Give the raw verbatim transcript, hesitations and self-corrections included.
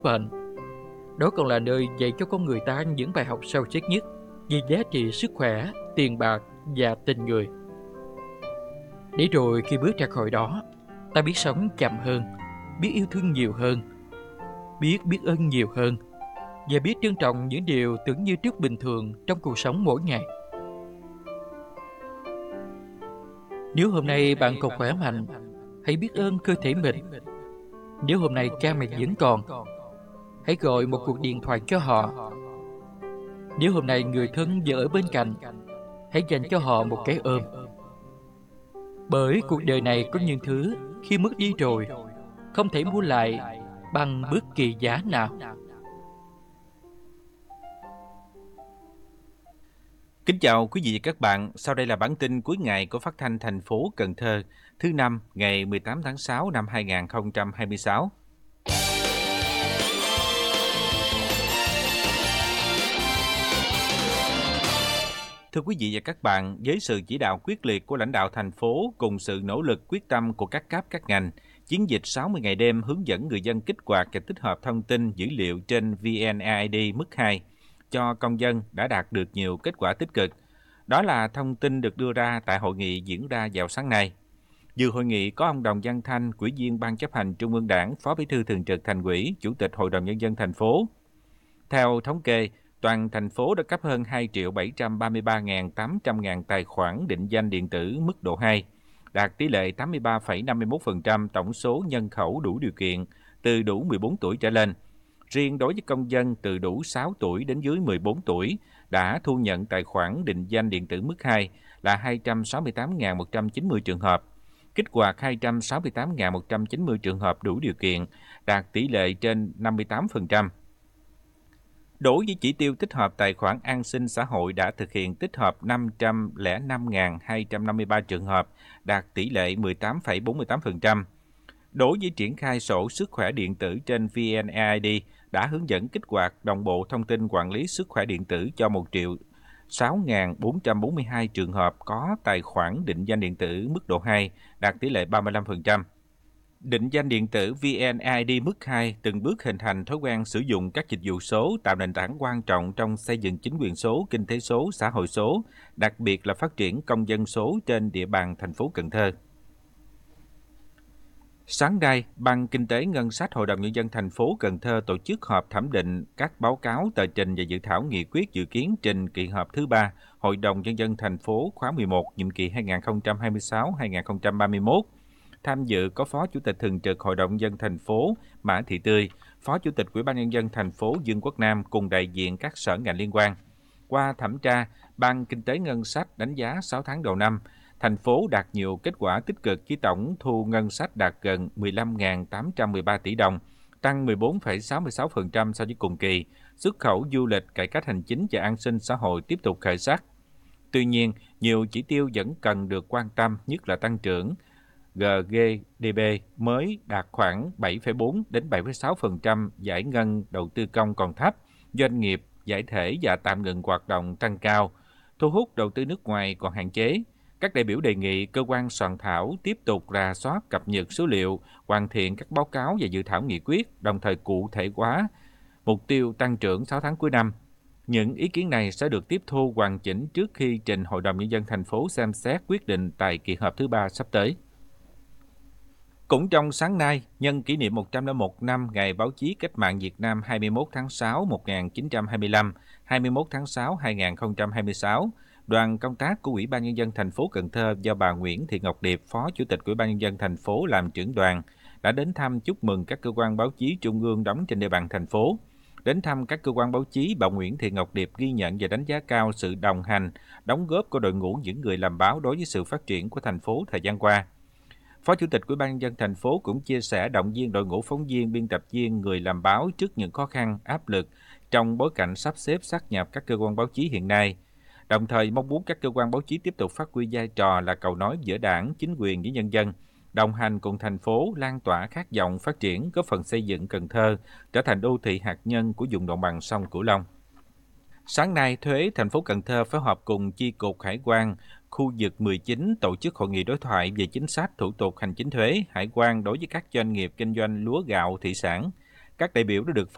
bệnh. Đó còn là nơi dạy cho con người ta những bài học sâu sắc nhất về giá trị sức khỏe, tiền bạc và tình người. Để rồi khi bước ra khỏi đó, ta biết sống chậm hơn, biết yêu thương nhiều hơn, biết biết ơn nhiều hơn và biết trân trọng những điều tưởng như rất bình thường trong cuộc sống mỗi ngày. Nếu hôm nay bạn còn khỏe mạnh, hãy biết ơn cơ thể mình. Nếu hôm nay cha mẹ vẫn còn, hãy gọi một cuộc điện thoại cho họ. Nếu hôm nay người thân vẫn ở bên cạnh, hãy dành cho họ một cái ôm. Bởi cuộc đời này có những thứ khi mất đi rồi không thể mua lại bằng bất kỳ giá nào. Kính chào quý vị và các bạn, sau đây là bản tin cuối ngày của Phát thanh thành phố Cần Thơ, thứ năm ngày mười tám tháng sáu năm hai nghìn không trăm hai mươi sáu. Thưa quý vị và các bạn, với sự chỉ đạo quyết liệt của lãnh đạo thành phố cùng sự nỗ lực quyết tâm của các cấp các ngành, chiến dịch sáu mươi ngày đêm hướng dẫn người dân kích hoạt và tích hợp thông tin dữ liệu trên vê en e i đê mức hai cho công dân đã đạt được nhiều kết quả tích cực. Đó là thông tin được đưa ra tại hội nghị diễn ra vào sáng nay. Dự hội nghị có ông Đồng Văn Thanh, Ủy viên Ban chấp hành Trung ương Đảng, Phó Bí thư Thường trực Thành ủy, Chủ tịch Hội đồng Nhân dân thành phố. Theo thống kê, toàn thành phố đã cấp hơn hai triệu bảy trăm ba mươi ba nghìn tám trăm ngàn tài khoản định danh điện tử mức độ hai, đạt tỷ lệ tám mươi ba phẩy năm mươi mốt phần trăm tổng số nhân khẩu đủ điều kiện từ đủ mười bốn tuổi trở lên. Riêng đối với công dân từ đủ sáu tuổi đến dưới mười bốn tuổi đã thu nhận tài khoản định danh điện tử mức hai là hai trăm sáu mươi tám nghìn một trăm chín mươi trường hợp, kích hoạt hai trăm sáu mươi tám nghìn một trăm chín mươi trường hợp đủ điều kiện, đạt tỷ lệ trên năm mươi tám phần trăm. Đối với chỉ tiêu tích hợp tài khoản an sinh xã hội đã thực hiện tích hợp năm trăm lẻ năm nghìn hai trăm năm mươi ba trường hợp, đạt tỷ lệ mười tám phẩy bốn mươi tám phần trăm. Đối với triển khai sổ sức khỏe điện tử trên vê en e i đê đã hướng dẫn kích hoạt đồng bộ thông tin quản lý sức khỏe điện tử cho một triệu sáu nghìn bốn trăm bốn mươi hai trường hợp có tài khoản định danh điện tử mức độ hai, đạt tỷ lệ ba mươi lăm phần trăm. Định danh điện tử vê en e i đê mức hai từng bước hình thành thói quen sử dụng các dịch vụ số, tạo nền tảng quan trọng trong xây dựng chính quyền số, kinh tế số, xã hội số, đặc biệt là phát triển công dân số trên địa bàn thành phố Cần Thơ. Sáng nay, Ban Kinh tế Ngân sách Hội đồng Nhân dân thành phố Cần Thơ tổ chức họp thẩm định các báo cáo tờ trình và dự thảo nghị quyết dự kiến trình kỳ họp thứ ba Hội đồng Nhân dân thành phố khóa mười một, nhiệm kỳ hai nghìn không trăm hai mươi sáu đến hai nghìn không trăm ba mươi mốt. Tham dự có Phó Chủ tịch Thường trực Hội đồng Nhân dân thành phố Mã Thị Tươi, Phó Chủ tịch Ủy ban Nhân dân thành phố Dương Quốc Nam cùng đại diện các sở ngành liên quan. Qua thẩm tra, Ban Kinh tế Ngân sách đánh giá sáu tháng đầu năm, thành phố đạt nhiều kết quả tích cực với tổng thu ngân sách đạt gần mười lăm nghìn tám trăm mười ba tỷ đồng, tăng mười bốn phẩy sáu mươi sáu phần trăm so với cùng kỳ. Xuất khẩu du lịch, cải cách hành chính và an sinh xã hội tiếp tục khởi sắc. Tuy nhiên, nhiều chỉ tiêu vẫn cần được quan tâm, nhất là tăng trưởng giê đê pê mới đạt khoảng bảy phẩy bốn đến bảy phẩy sáu phần trăm, giải ngân đầu tư công còn thấp, doanh nghiệp giải thể và tạm ngừng hoạt động tăng cao, thu hút đầu tư nước ngoài còn hạn chế. Các đại biểu đề nghị cơ quan soạn thảo tiếp tục rà soát cập nhật số liệu, hoàn thiện các báo cáo và dự thảo nghị quyết, đồng thời cụ thể hóa mục tiêu tăng trưởng sáu tháng cuối năm. Những ý kiến này sẽ được tiếp thu hoàn chỉnh trước khi trình Hội đồng Nhân dân thành phố xem xét quyết định tại kỳ họp thứ ba sắp tới. Cũng trong sáng nay, nhân kỷ niệm một trăm lẻ một năm Ngày Báo chí Cách mạng Việt Nam hai mươi mốt tháng sáu một nghìn chín trăm hai mươi lăm, hai mươi mốt tháng sáu hai nghìn không trăm hai mươi sáu, đoàn công tác của Ủy ban Nhân dân thành phố Cần Thơ do bà Nguyễn Thị Ngọc Điệp, Phó Chủ tịch Ủy ban Nhân dân thành phố làm trưởng đoàn, đã đến thăm chúc mừng các cơ quan báo chí trung ương đóng trên địa bàn thành phố. Đến thăm các cơ quan báo chí, bà Nguyễn Thị Ngọc Điệp ghi nhận và đánh giá cao sự đồng hành, đóng góp của đội ngũ những người làm báo đối với sự phát triển của thành phố thời gian qua. Phó Chủ tịch Ủy ban Nhân dân thành phố cũng chia sẻ động viên đội ngũ phóng viên, biên tập viên, người làm báo trước những khó khăn, áp lực trong bối cảnh sắp xếp sát nhập các cơ quan báo chí hiện nay. Đồng thời mong muốn các cơ quan báo chí tiếp tục phát huy vai trò là cầu nối giữa Đảng, chính quyền với nhân dân, đồng hành cùng thành phố lan tỏa khát vọng phát triển, góp phần xây dựng Cần Thơ trở thành đô thị hạt nhân của vùng đồng bằng sông Cửu Long. Sáng nay, Thuế thành phố Cần Thơ phối hợp cùng Chi cục Hải quan khu vực mười chín tổ chức hội nghị đối thoại về chính sách thủ tục hành chính thuế, hải quan đối với các doanh nghiệp kinh doanh lúa gạo thủy sản. Các đại biểu đã được